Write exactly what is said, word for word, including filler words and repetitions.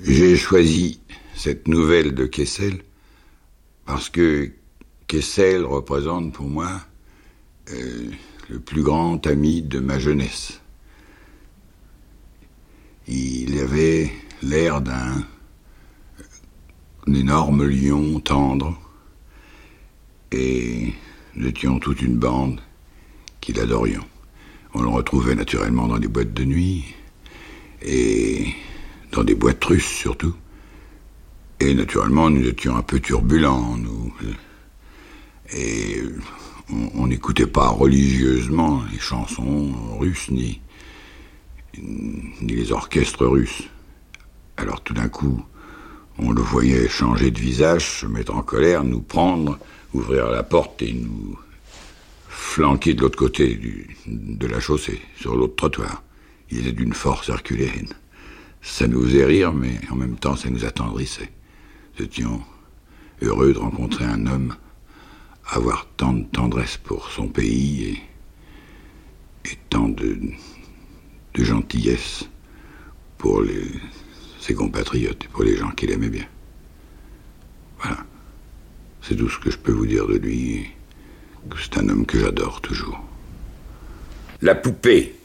J'ai choisi cette nouvelle de Kessel parce que Kessel représente pour moi euh, le plus grand ami de ma jeunesse. Il avait l'air d'un un énorme lion tendre et nous étions toute une bande qui l'adorions. On le retrouvait naturellement dans des boîtes de nuit et dans des boîtes russes surtout. Et naturellement, nous étions un peu turbulents, nous. Et on n'écoutait pas religieusement les chansons russes, ni, ni les orchestres russes. Alors tout d'un coup, on le voyait changer de visage, se mettre en colère, nous prendre, ouvrir la porte et nous flanquer de l'autre côté du, de la chaussée, sur l'autre trottoir. Il était d'une force herculéenne. Ça nous faisait rire, mais en même temps, ça nous attendrissait. Nous étions heureux de rencontrer un homme, avoir tant de tendresse pour son pays et, et tant de, de gentillesse pour les, ses compatriotes et pour les gens qu'il aimait bien. Voilà. C'est tout ce que je peux vous dire de lui. C'est un homme que j'adore toujours. La poupée.